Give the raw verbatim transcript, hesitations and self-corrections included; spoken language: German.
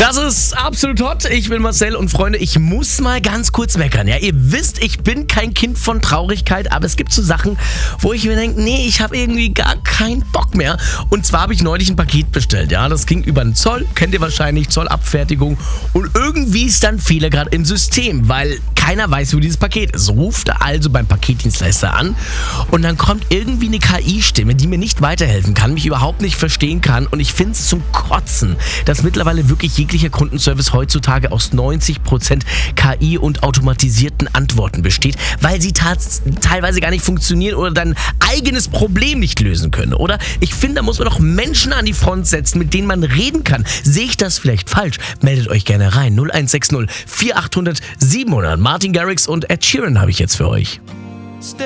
Das ist absolut hot. Ich bin Marcel und Freunde, ich muss mal ganz kurz meckern. Ja, ihr wisst, ich bin kein Kind von Traurigkeit, aber es gibt so Sachen, wo ich mir denke, nee, ich habe irgendwie gar keinen Bock mehr. Und zwar habe ich neulich ein Paket bestellt. Ja, das ging über den Zoll, kennt ihr wahrscheinlich, Zollabfertigung. Und irgendwie ist dann Fehler gerade im System, weil keiner weiß, wo dieses Paket ist. Ruft also beim Paketdienstleister an und dann kommt irgendwie eine K I-Stimme, die mir nicht weiterhelfen kann, mich überhaupt nicht verstehen kann und ich finde es zum Kotzen, dass mittlerweile wirklich jeglicher Kundenservice heutzutage aus neunzig Prozent K I und automatisierten Antworten besteht, weil sie tats- teilweise gar nicht funktionieren oder dein eigenes Problem nicht lösen können, oder? Ich finde, da muss man doch Menschen an die Front setzen, mit denen man reden kann. Sehe ich das vielleicht falsch? Meldet euch gerne rein. null eins sechs null vier acht null null siebenhundert. Martin Garrix und Ed Sheeran habe ich jetzt für euch.